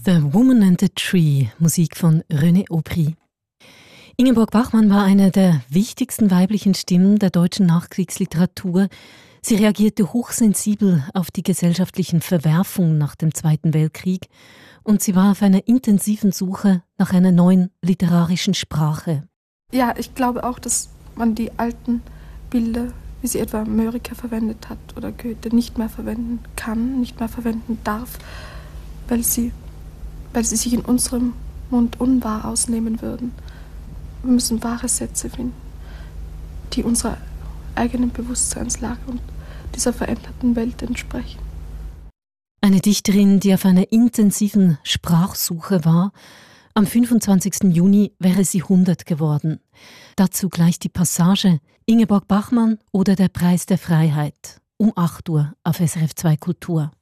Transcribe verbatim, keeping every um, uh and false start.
The Woman and the Tree, Musik von René Aubry. Ingeborg Bachmann war eine der wichtigsten weiblichen Stimmen der deutschen Nachkriegsliteratur. Sie reagierte hochsensibel auf die gesellschaftlichen Verwerfungen nach dem Zweiten Weltkrieg und sie war auf einer intensiven Suche nach einer neuen literarischen Sprache. Ja, ich glaube auch, dass man die alten Bilder, wie sie etwa Mörike verwendet hat oder Goethe, nicht mehr verwenden kann, nicht mehr verwenden darf, weil sie, weil sie sich in unserem Mund unwahr ausnehmen würden. Wir müssen wahre Sätze finden, die unserer eigenen Bewusstseinslage und dieser veränderten Welt entsprechen. Eine Dichterin, die auf einer intensiven Sprachsuche war. Am fünfundzwanzigsten Juni wäre sie hundert geworden. Dazu gleich die Passage Ingeborg Bachmann oder der Preis der Freiheit um acht Uhr auf S R F zwei Kultur.